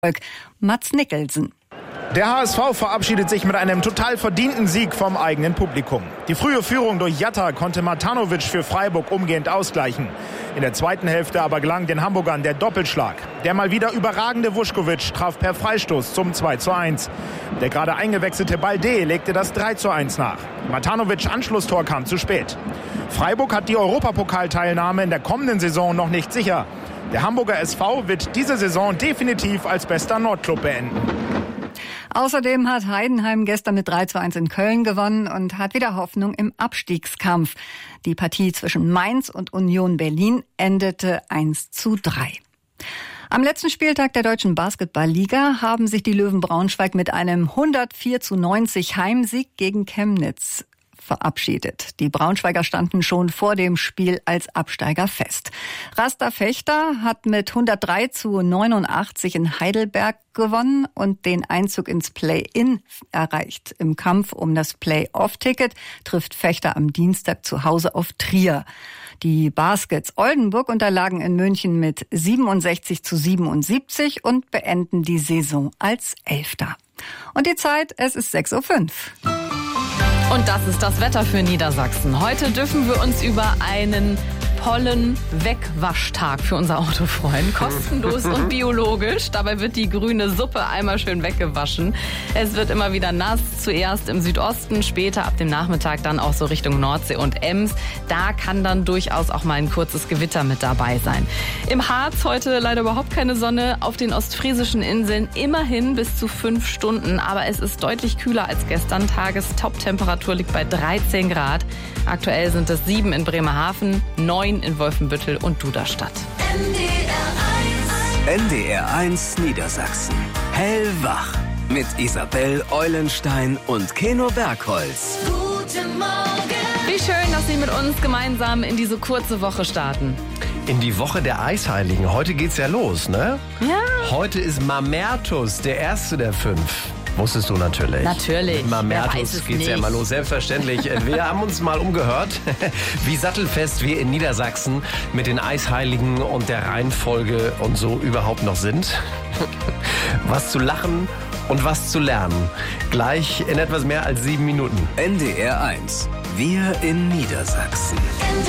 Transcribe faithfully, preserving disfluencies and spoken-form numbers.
Mats Nicholson. Der H S V verabschiedet sich mit einem total verdienten Sieg vom eigenen Publikum. Die frühe Führung durch Jatta konnte Matanovic für Freiburg umgehend ausgleichen. In der zweiten Hälfte aber gelang den Hamburgern der Doppelschlag. Der mal wieder überragende Vuskovic traf per Freistoß zum zwei zu eins. Der gerade eingewechselte Balde legte das drei zu eins nach. Matanovics Anschlusstor kam zu spät. Freiburg hat die Europapokalteilnahme in der kommenden Saison noch nicht sicher. Der Hamburger S V wird diese Saison definitiv als bester Nordclub beenden. Außerdem hat Heidenheim gestern mit drei zu eins in Köln gewonnen und hat wieder Hoffnung im Abstiegskampf. Die Partie zwischen Mainz und Union Berlin endete eins zu drei. Am letzten Spieltag der deutschen Basketballliga haben sich die Löwen Braunschweig mit einem hundertvier zu neunzig Heimsieg gegen Chemnitz verabschiedet. Die Braunschweiger standen schon vor dem Spiel als Absteiger fest. Rasta Fechter hat mit hundertdrei zu neunundachtzig in Heidelberg gewonnen und den Einzug ins Play-In erreicht. Im Kampf um das Play-Off-Ticket trifft Fechter am Dienstag zu Hause auf Trier. Die Baskets Oldenburg unterlagen in München mit siebenundsechzig zu siebenundsiebzig und beenden die Saison als Elfter. Und die Zeit, es ist sechs Uhr fünf. Und das ist das Wetter für Niedersachsen. Heute dürfen wir uns über einen Pollen-Wegwaschtag für unser Auto freuen. Kostenlos und biologisch. Dabei wird die grüne Suppe einmal schön weggewaschen. Es wird immer wieder nass. Zuerst im Südosten, später ab dem Nachmittag dann auch so Richtung Nordsee und Ems. Da kann dann durchaus auch mal ein kurzes Gewitter mit dabei sein. Im Harz heute leider überhaupt keine Sonne. Auf den ostfriesischen Inseln immerhin bis zu fünf Stunden. Aber es ist deutlich kühler als gestern. Tagestoptemperatur liegt bei dreizehn Grad. Aktuell sind es sieben in Bremerhaven, neun in Wolfenbüttel und Duderstadt. N D R eins Niedersachsen. Hellwach. Mit Isabel Eulenstein und Keno Bergholz. Guten Morgen. Wie schön, dass Sie mit uns gemeinsam in diese kurze Woche starten. In die Woche der Eisheiligen. Heute geht's ja los, ne? Ja. Heute ist Mamertus, der erste der fünf. Wusstest du natürlich. Natürlich. Mit Mamertus geht's ja mal los, selbstverständlich. Wir haben uns mal umgehört, wie sattelfest wir in Niedersachsen mit den Eisheiligen und der Reihenfolge und so überhaupt noch sind. Was zu lachen und was zu lernen. Gleich in etwas mehr als sieben Minuten. N D R eins. Wir in Niedersachsen. N D